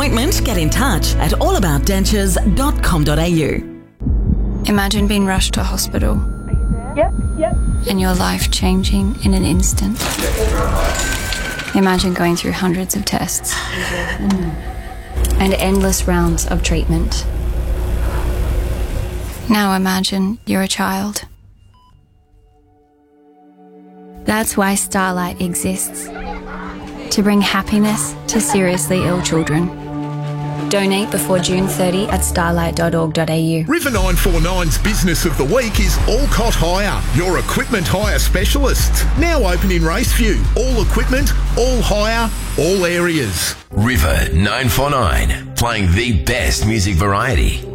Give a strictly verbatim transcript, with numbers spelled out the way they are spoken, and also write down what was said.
appointment, get in touch at all about dentures dot com dot a u. Imagine being rushed to hospital. Yep, yep. And your life changing in an instant. Imagine going through hundreds of tests and endless rounds of treatment. Now imagine you're a child. That's why Starlight exists. To bring happiness to seriously ill children. Donate before June thirtieth at starlight dot org dot a u. River nine four nine's Business of the Week is Alcott Hire, your equipment hire specialist. Now open in Raceview. All equipment, all hire, all areas. River nine four nine, playing the best music variety.